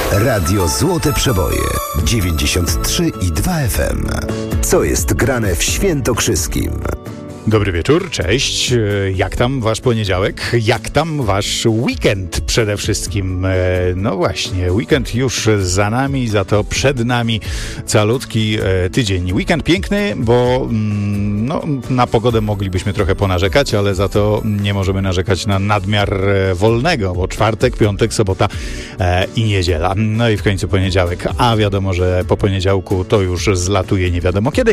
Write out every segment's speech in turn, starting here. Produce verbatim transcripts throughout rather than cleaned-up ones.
Radio Złote Przeboje dziewięćdziesiąt trzy i dwa F M. Co jest grane w Świętokrzyskim? Dobry wieczór, cześć. Jak tam wasz poniedziałek? Jak tam wasz weekend przede wszystkim? No właśnie, weekend już za nami, za to przed nami calutki tydzień. Weekend piękny, bo no, na pogodę moglibyśmy trochę ponarzekać, ale za to nie możemy narzekać na nadmiar wolnego, bo czwartek, piątek, sobota i niedziela. No i w końcu poniedziałek, a wiadomo, że po poniedziałku to już zlatuje nie wiadomo kiedy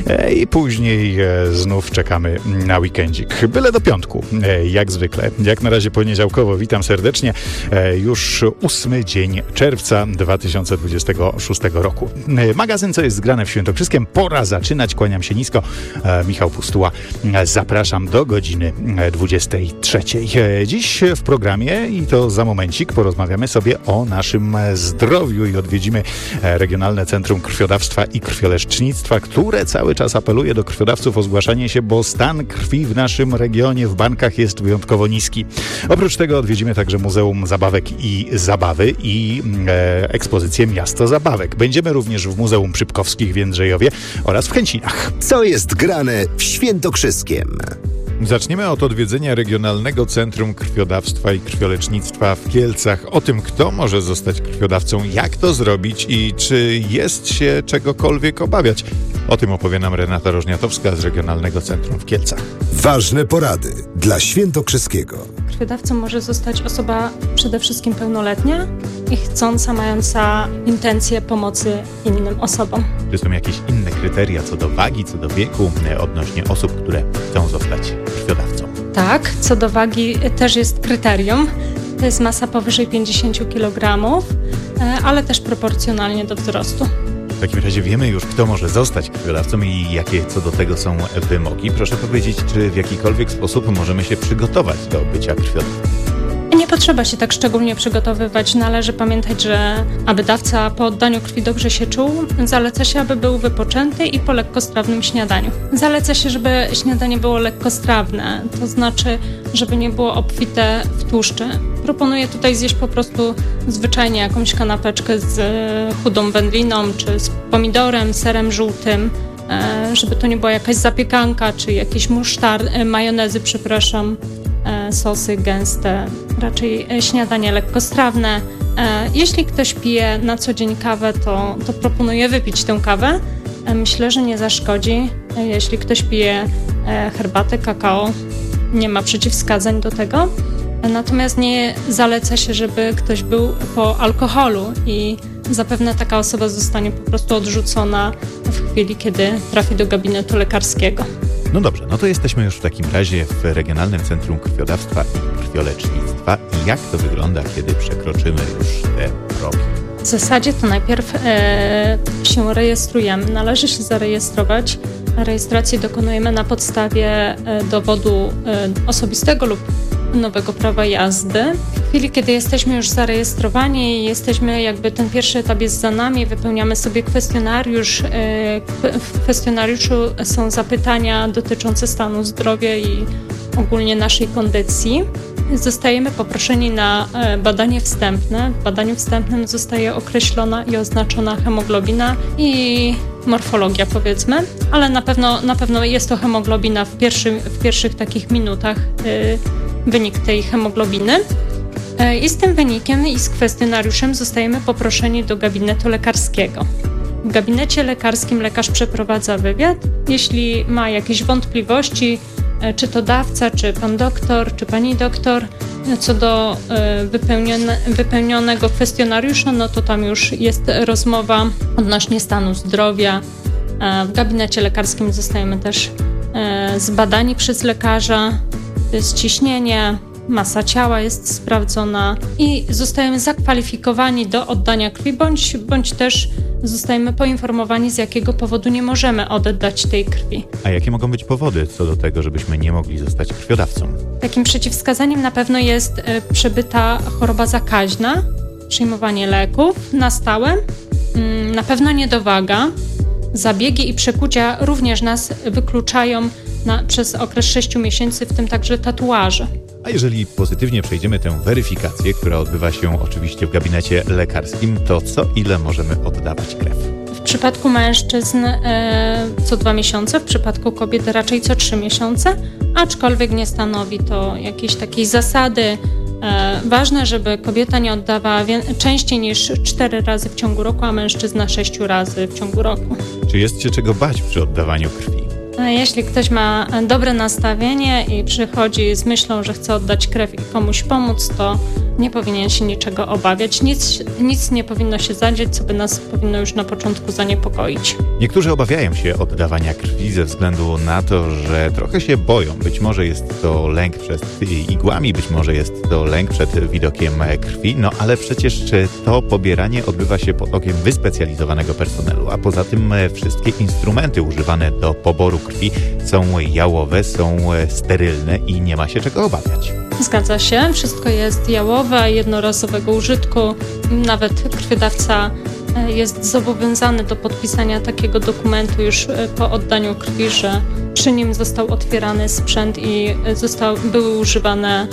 i później znów czekamy na weekendzik. Byle do piątku, jak zwykle. Jak na razie poniedziałkowo. Witam serdecznie. Już ósmy dzień czerwca dwa tysiące dwudziestego szóstego roku. Magazyn Co jest grane w Świętokrzyskiem. Pora zaczynać. Kłaniam się nisko. Michał Pustuła. Zapraszam do godziny dwudziestej trzeciej. Dziś w programie, i to za momencik, porozmawiamy sobie o naszym zdrowiu i odwiedzimy Regionalne Centrum Krwiodawstwa i Krwiolecznictwa, które cały czas apeluje do krwiodawców o zgłaszanie się, bo stan krwi w naszym regionie w bankach jest wyjątkowo niski. Oprócz tego odwiedzimy także Muzeum Zabawek i Zabawy i e, ekspozycję Miasto Zabawek. Będziemy również w Muzeum Przypkowskich w Jędrzejowie oraz w Chęcinach. Co jest grane w Świętokrzyskiem? Zaczniemy od odwiedzenia Regionalnego Centrum Krwiodawstwa i Krwiolecznictwa w Kielcach. O tym, kto może zostać krwiodawcą, jak to zrobić i czy jest się czegokolwiek obawiać. O tym opowie nam Renata Rożniatowska z Regionalnego Centrum w Kielcach. Ważne porady dla Świętokrzyskiego. Krwiodawcą może zostać osoba przede wszystkim pełnoletnia i chcąca, mająca intencje pomocy innym osobom. Czy są jakieś inne kryteria co do wagi, co do wieku odnośnie osób, które chcą zostać krwiodawcą? Tak, co do wagi też jest kryterium. To jest masa powyżej pięćdziesiąt kilogramów, ale też proporcjonalnie do wzrostu. W takim razie wiemy już, kto może zostać krwiodawcą i jakie co do tego są wymogi. Proszę powiedzieć, czy w jakikolwiek sposób możemy się przygotować do bycia krwiodawcą? Nie potrzeba się tak szczególnie przygotowywać. Należy pamiętać, że aby dawca po oddaniu krwi dobrze się czuł, zaleca się, aby był wypoczęty i po lekkostrawnym śniadaniu. Zaleca się, żeby śniadanie było lekkostrawne, to znaczy, żeby nie było obfite w tłuszcze. Proponuję tutaj zjeść po prostu zwyczajnie jakąś kanapeczkę z chudą wędliną, czy z pomidorem, serem żółtym, żeby to nie była jakaś zapiekanka, czy jakieś musztar, majonezy, przepraszam, sosy gęste, raczej śniadanie lekkostrawne. Jeśli ktoś pije na co dzień kawę, to, to proponuję wypić tę kawę. Myślę, że nie zaszkodzi. Jeśli ktoś pije herbatę, kakao, nie ma przeciwwskazań do tego. Natomiast nie zaleca się, żeby ktoś był po alkoholu i zapewne taka osoba zostanie po prostu odrzucona w chwili, kiedy trafi do gabinetu lekarskiego. No dobrze, no to jesteśmy już w takim razie w Regionalnym Centrum Krwiodawstwa i Krwiolecznictwa. I jak to wygląda, kiedy przekroczymy już te progi? W zasadzie to najpierw e, się rejestrujemy. Należy się zarejestrować. Rejestracji dokonujemy na podstawie e, dowodu e, osobistego lub nowego prawa jazdy. W chwili, kiedy jesteśmy już zarejestrowani i jesteśmy, jakby ten pierwszy etap jest za nami, wypełniamy sobie kwestionariusz. W kwestionariuszu są zapytania dotyczące stanu zdrowia i ogólnie naszej kondycji. Zostajemy poproszeni na badanie wstępne. W badaniu wstępnym zostaje określona i oznaczona hemoglobina i morfologia, powiedzmy, ale na pewno, na pewno jest to hemoglobina w, pierwszym, w pierwszych takich minutach, yy, wynik tej hemoglobiny. Yy, I z tym wynikiem i z kwestionariuszem zostajemy poproszeni do gabinetu lekarskiego. W gabinecie lekarskim lekarz przeprowadza wywiad. Jeśli ma jakieś wątpliwości, czy to dawca, czy pan doktor, czy pani doktor, co do wypełnione, wypełnionego kwestionariusza, no to tam już jest rozmowa odnośnie stanu zdrowia. W gabinecie lekarskim zostajemy też zbadani przez lekarza, to jest ciśnienie, masa ciała jest sprawdzona i zostajemy zakwalifikowani do oddania krwi, bądź, bądź też zostajemy poinformowani, z jakiego powodu nie możemy oddać tej krwi. A jakie mogą być powody co do tego, żebyśmy nie mogli zostać krwiodawcą? Takim przeciwwskazaniem na pewno jest przebyta choroba zakaźna, przyjmowanie leków na stałe, na pewno niedowaga. Zabiegi i przekucia również nas wykluczają na, przez okres sześciu miesięcy, w tym także tatuaże. A jeżeli pozytywnie przejdziemy tę weryfikację, która odbywa się oczywiście w gabinecie lekarskim, to co ile możemy oddawać krew? W przypadku mężczyzn e, co dwa miesiące, w przypadku kobiet raczej co trzy miesiące, aczkolwiek nie stanowi to jakiejś takiej zasady. E, ważne, żeby kobieta nie oddawała wie- częściej niż cztery razy w ciągu roku, a mężczyzna sześciu razy w ciągu roku. Czy jest się czego bać przy oddawaniu krwi? Jeśli ktoś ma dobre nastawienie i przychodzi z myślą, że chce oddać krew i komuś pomóc, to nie powinien się niczego obawiać. Nic, nic nie powinno się zadzieć, co by nas powinno już na początku zaniepokoić. Niektórzy obawiają się oddawania krwi ze względu na to, że trochę się boją. Być może jest to lęk przed igłami, być może jest to lęk przed widokiem krwi, no ale przecież to pobieranie odbywa się pod okiem wyspecjalizowanego personelu, a poza tym wszystkie instrumenty używane do poboru krwi są jałowe, są sterylne i nie ma się czego obawiać. Zgadza się, wszystko jest jałowe, jednorazowego użytku. Nawet krwiodawca jest zobowiązany do podpisania takiego dokumentu już po oddaniu krwi, że przy nim został otwierany sprzęt i został, były używane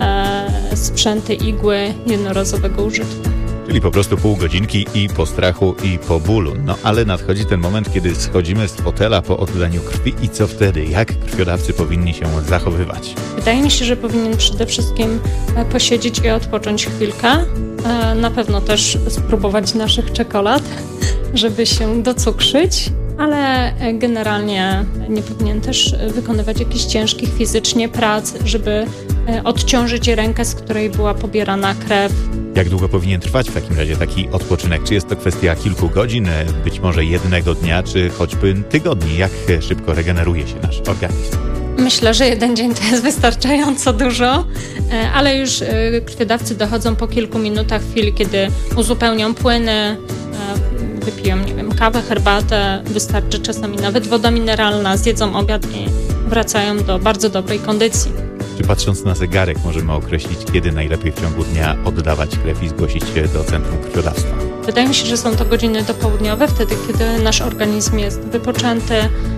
e, sprzęty, igły jednorazowego użytku. Czyli po prostu pół godzinki i po strachu, i po bólu. No ale nadchodzi ten moment, kiedy schodzimy z fotela po oddaniu krwi i co wtedy? Jak krwiodawcy powinni się zachowywać? Wydaje mi się, że powinien przede wszystkim posiedzieć i odpocząć chwilkę. Na pewno też spróbować naszych czekolad, żeby się docukrzyć, ale generalnie nie powinien też wykonywać jakichś ciężkich fizycznie prac, żeby odciążyć rękę, z której była pobierana krew. Jak długo powinien trwać w takim razie taki odpoczynek? Czy jest to kwestia kilku godzin, być może jednego dnia, czy choćby tygodni? Jak szybko regeneruje się nasz organizm? Myślę, że jeden dzień to jest wystarczająco dużo, ale już krwiodawcy dochodzą po kilku minutach, w chwili, kiedy uzupełnią płyny, wypiją, nie wiem, kawę, herbatę, wystarczy czasami nawet woda mineralna, zjedzą obiad i wracają do bardzo dobrej kondycji. Czy patrząc na zegarek możemy określić, kiedy najlepiej w ciągu dnia oddawać krew i zgłosić się do Centrum Krwiodawstwa? Wydaje mi się, że są to godziny dopołudniowe, wtedy kiedy nasz organizm jest wypoczęty,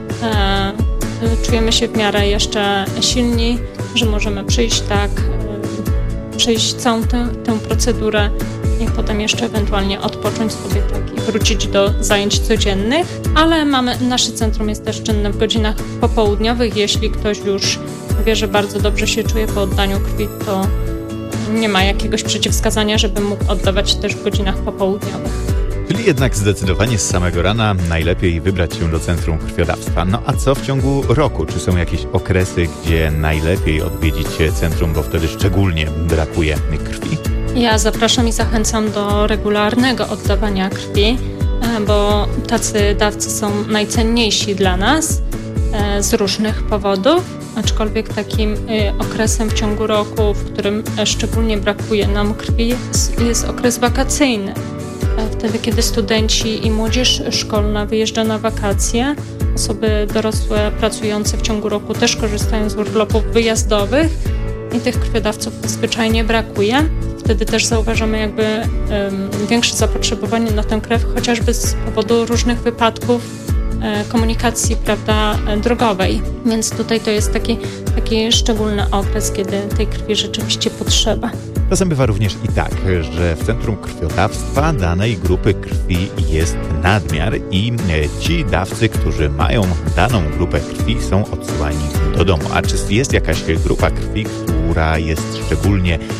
e, czujemy się w miarę jeszcze silni, że możemy przyjść tak, e, przejść całą tę, tę procedurę i potem jeszcze ewentualnie odpocząć sobie tak i wrócić do zajęć codziennych, ale mamy, nasze centrum jest też czynne w godzinach popołudniowych. Jeśli ktoś już wie, że bardzo dobrze się czuje po oddaniu krwi, to nie ma jakiegoś przeciwwskazania, żeby mógł oddawać też w godzinach popołudniowych. Czyli jednak zdecydowanie z samego rana najlepiej wybrać się do Centrum Krwiodawstwa. No a co w ciągu roku? Czy są jakieś okresy, gdzie najlepiej odwiedzić centrum, bo wtedy szczególnie brakuje krwi? Ja zapraszam i zachęcam do regularnego oddawania krwi, bo tacy dawcy są najcenniejsi dla nas z różnych powodów, aczkolwiek takim okresem w ciągu roku, w którym szczególnie brakuje nam krwi, jest, jest okres wakacyjny. Wtedy, kiedy studenci i młodzież szkolna wyjeżdża na wakacje, osoby dorosłe pracujące w ciągu roku też korzystają z urlopów wyjazdowych i tych krwiodawców zwyczajnie brakuje. Wtedy też zauważamy jakby um, większe zapotrzebowanie na tę krew, chociażby z powodu różnych wypadków e, komunikacji, prawda, drogowej. Więc tutaj to jest taki, taki szczególny okres, kiedy tej krwi rzeczywiście potrzeba. Czasem bywa również i tak, że w Centrum Krwiodawstwa danej grupy krwi jest nadmiar i ci dawcy, którzy mają daną grupę krwi, są odsyłani do domu. A czy jest jakaś grupa krwi, która jest szczególnie